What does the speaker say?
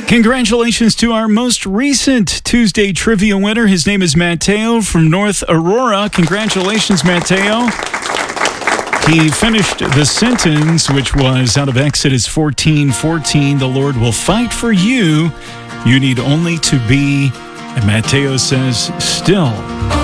Congratulations to our most recent Tuesday trivia winner. His name is Matteo from North Aurora. Congratulations, Matteo. He finished the sentence, which was out of Exodus 14:14. The Lord will fight for you. You need only to be, and Matteo says, still.